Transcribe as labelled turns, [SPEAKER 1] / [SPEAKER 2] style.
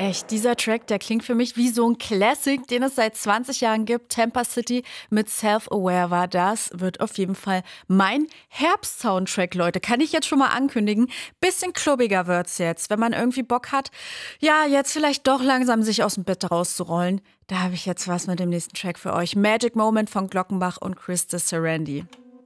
[SPEAKER 1] Echt, dieser Track, der klingt für mich wie so ein Classic, den es seit 20 Jahren gibt. Tampa City mit Self-Aware war das. Wird auf jeden Fall mein Herbst-Soundtrack, Leute. Kann ich jetzt schon mal ankündigen. Bisschen klubbiger wird's jetzt. Wenn man irgendwie Bock hat, ja, jetzt vielleicht doch langsam sich aus dem Bett rauszurollen. Da habe ich jetzt was mit dem nächsten Track für euch. Magic Moment von Glockenbach und Chris de Serendi.